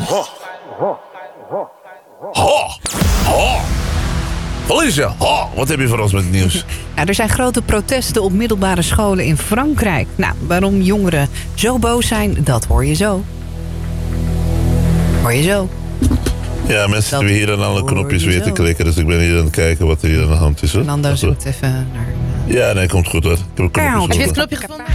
Felicia, wat heb je voor ons met het nieuws? Ja, er zijn grote protesten op middelbare scholen in Frankrijk. Nou, waarom jongeren zo boos zijn, dat hoor je zo. Hoor je zo. Ja, mensen zitten hier aan alle knopjes weer te klikken. Dus ik ben hier aan het kijken wat er hier aan de hand is. Hoor. Nando zoekt even naar... Ja, nee, komt goed hoor. Ik heb een knopjes Heb je het gevonden. knopje gevonden?